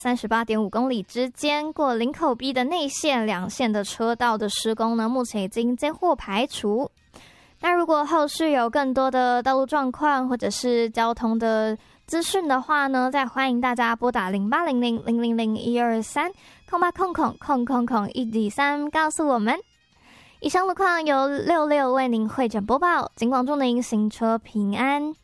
38.5公里之间，过林口 B 的内线两线的车道的施工呢，目前已经接获排除。那如果后续有更多的道路状况或者是交通的资讯的话呢，再欢迎大家拨打08000001230800000123告诉我们。以上路况由66为您会诊播报，尽管祝您行车平安。